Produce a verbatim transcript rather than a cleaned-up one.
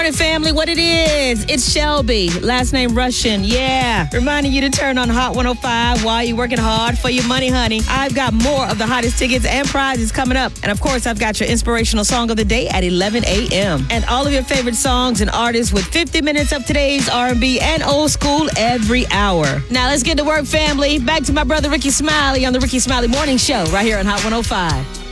morning, family. What it is, it's Shelby, last name Russian. Yeah. Reminding you to turn on Hot one oh five while you're working hard for your money, honey. I've got more of the hottest tickets and prizes coming up. And of course, I've got your inspirational song of the day at eleven a.m. And all of your favorite songs and artists with fifty minutes of today's R and B and old school every hour. Now let's get to work, family. Back to my brother Ricky Smiley on the Ricky Smiley Morning Show right here on Hot one oh five.